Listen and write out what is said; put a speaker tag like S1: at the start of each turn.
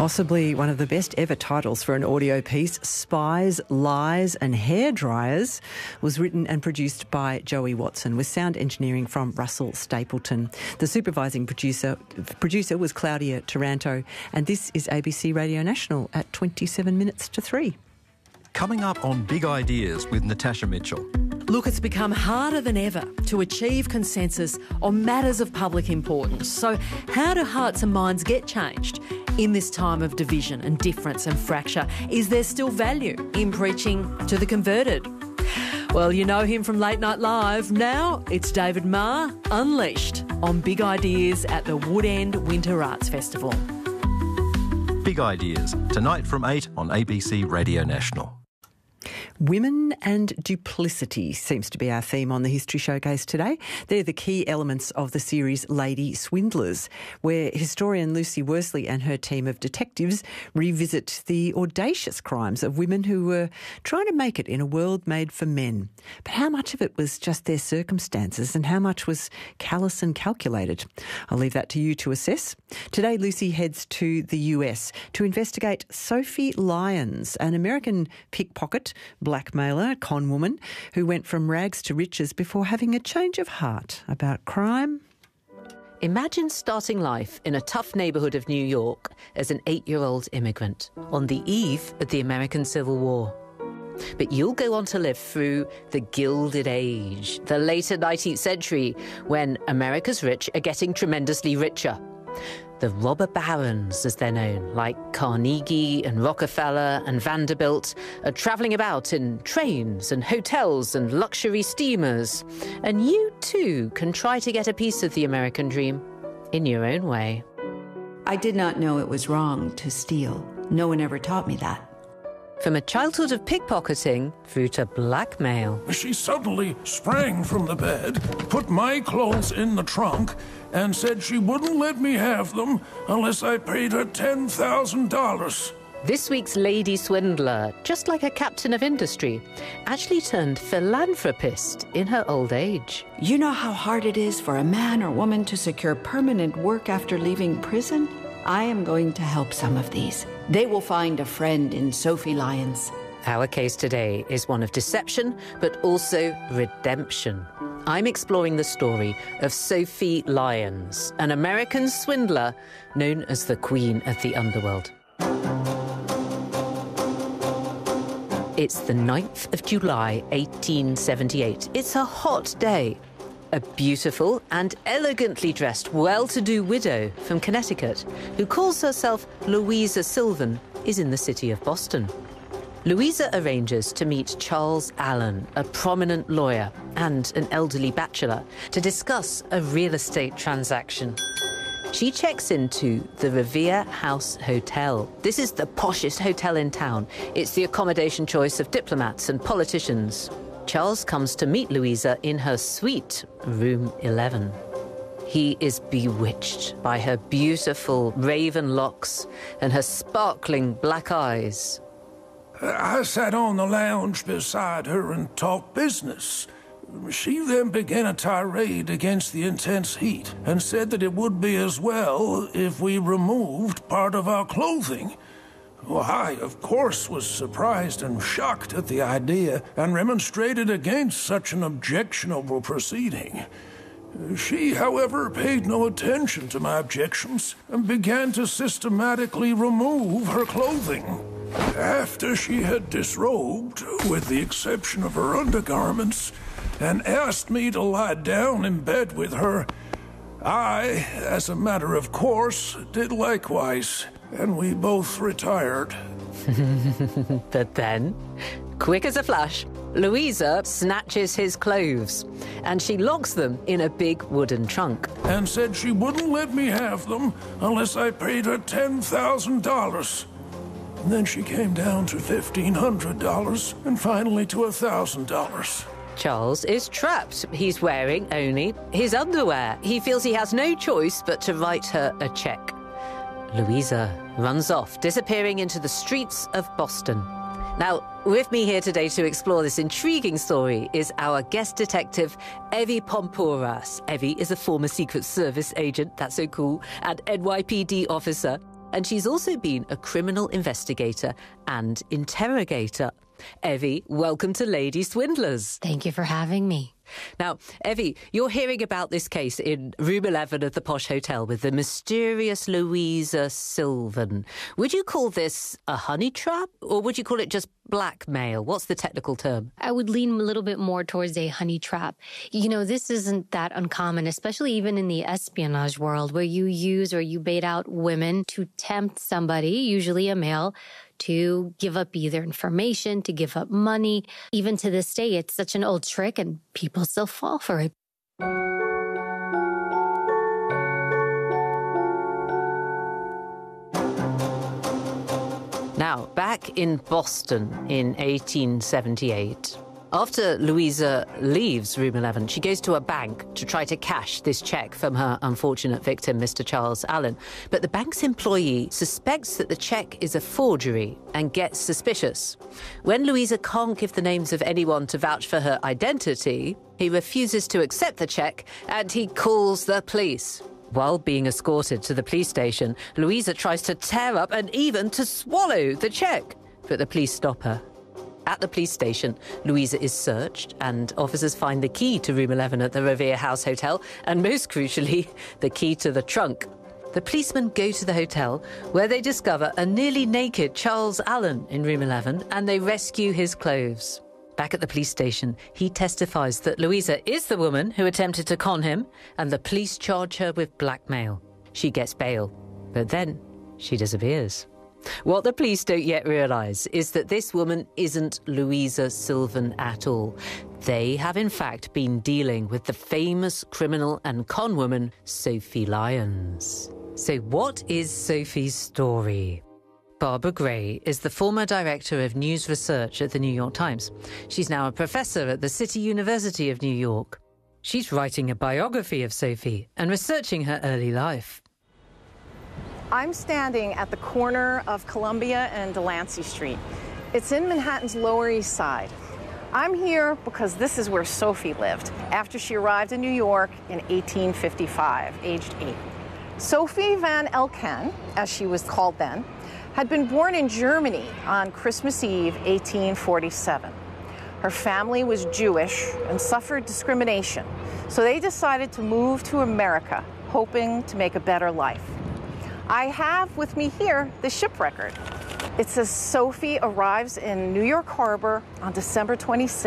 S1: Possibly one of the best ever titles for an audio piece, Spies, Lies and Hairdryers, was written and produced by Joey Watson with sound engineering from Russell Stapleton. The supervising producer was Claudia Taranto, and this is ABC Radio National at 27 minutes to 3.
S2: Coming up on Big Ideas with Natasha Mitchell.
S3: Look, it's become harder than ever to achieve consensus on matters of public importance. So how do hearts and minds get changed in this time of division and difference and fracture? Is there still value in preaching to the converted? Well, you know him from Late Night Live. Now it's David Marr, unleashed on Big Ideas at the Woodend Winter Arts Festival.
S2: Big Ideas, tonight from 8 on ABC Radio National.
S1: Women and duplicity seems to be our theme on the History Showcase today. They're the key elements of the series Lady Swindlers, where historian Lucy Worsley and her team of detectives revisit the audacious crimes of women who were trying to make it in a world made for men. But how much of it was just their circumstances and how much was callous and calculated? I'll leave that to you to assess. Today, Lucy heads to the US to investigate Sophie Lyons, an American pickpocket, blackmailer, con woman who went from rags to riches before having a change of heart about crime.
S4: Imagine starting life in a tough neighbourhood of New York as an 8-year-old immigrant on the eve of the American Civil War. But you'll go on to live through the Gilded Age, the later 19th century, when America's rich are getting tremendously richer. The robber barons, as they're known, like Carnegie and Rockefeller and Vanderbilt, are travelling about in trains and hotels and luxury steamers. And you too can try to get a piece of the American dream in your own way.
S5: I did not know it was wrong to steal. No one ever taught me that.
S4: From a childhood of pickpocketing through to blackmail.
S6: She suddenly sprang from the bed, put my clothes in the trunk, and said she wouldn't let me have them unless I paid her $10,000.
S4: This week's Lady Swindler, just like a captain of industry, actually turned philanthropist in her old age.
S5: You know how hard it is for a man or woman to secure permanent work after leaving prison? I am going to help some of these. They will find a friend in Sophie Lyons.
S4: Our case today is one of deception, but also redemption. I'm exploring the story of Sophie Lyons, an American swindler known as the Queen of the Underworld. It's the 9th of July, 1878. It's a hot day. A beautiful and elegantly dressed, well-to-do widow from Connecticut, who calls herself Louisa Sylvan, is in the city of Boston. Louisa arranges to meet Charles Allen, a prominent lawyer and an elderly bachelor, to discuss a real estate transaction. She checks into the Revere House Hotel. This is the poshest hotel in town. It's the accommodation choice of diplomats and politicians. Charles comes to meet Louisa in her suite, room 11. He is bewitched by her beautiful raven locks and her sparkling black eyes.
S6: I sat on the lounge beside her and talked business. She then began a tirade against the intense heat and said that it would be as well if we removed part of our clothing. Well, I, of course, was surprised and shocked at the idea and remonstrated against such an objectionable proceeding. She, however, paid no attention to my objections and began to systematically remove her clothing. After she had disrobed, with the exception of her undergarments, and asked me to lie down in bed with her, I, as a matter of course, did likewise, and we both retired.
S4: But then, quick as a flash, Louisa snatches his clothes, and she locks them in a big wooden trunk.
S6: And said she wouldn't let me have them unless I paid her $10,000. Then she came down to $1,500 and finally to $1,000.
S4: Charles is trapped. He's wearing only his underwear. He feels he has no choice but to write her a check. Louisa runs off, disappearing into the streets of Boston. Now, with me here today to explore this intriguing story is our guest detective, Evie Pompouras. Evie is a former Secret Service agent, that's so cool, and NYPD officer. And she's also been a criminal investigator and interrogator. Evie, welcome to Lady Swindlers.
S7: Thank you for having me.
S4: Now, Evie, you're hearing about this case in room 11 of the posh hotel with the mysterious Louisa Sylvan. Would you call this a honey trap, or would you call it just blackmail? What's the technical term?
S7: I would lean a little bit more towards a honey trap. You know, this isn't that uncommon, especially even in the espionage world, where you use or you bait out women to tempt somebody, usually a male, to give up either information, to give up money. Even to this day, it's such an old trick and people still fall for it.
S4: Now, back in Boston in 1878, after Louisa leaves room 11, she goes to a bank to try to cash this cheque from her unfortunate victim, Mr. Charles Allen. But the bank's employee suspects that the cheque is a forgery and gets suspicious. When Louisa can't give the names of anyone to vouch for her identity, he refuses to accept the cheque and he calls the police. While being escorted to the police station, Louisa tries to tear up and even to swallow the cheque, but the police stop her. At the police station, Louisa is searched and officers find the key to room 11 at the Revere House Hotel and, most crucially, the key to the trunk. The policemen go to the hotel where they discover a nearly naked Charles Allen in room 11 and they rescue his clothes. Back at the police station, he testifies that Louisa is the woman who attempted to con him and the police charge her with blackmail. She gets bail, but then she disappears. What the police don't yet realise is that this woman isn't Louisa Sylvan at all. They have in fact been dealing with the famous criminal and con woman, Sophie Lyons. So what is Sophie's story? Barbara Gray is the former director of news research at the New York Times. She's now a professor at the City University of New York. She's writing a biography of Sophie and researching her early life.
S8: I'm standing at the corner of Columbia and Delancey Street. It's in Manhattan's Lower East Side. I'm here because this is where Sophie lived after she arrived in New York in 1855, aged 8. Sophie Van Elken, as she was called then, had been born in Germany on Christmas Eve, 1847. Her family was Jewish and suffered discrimination, so they decided to move to America, hoping to make a better life. I have with me here the ship record. It says Sophie arrives in New York Harbor on December 26,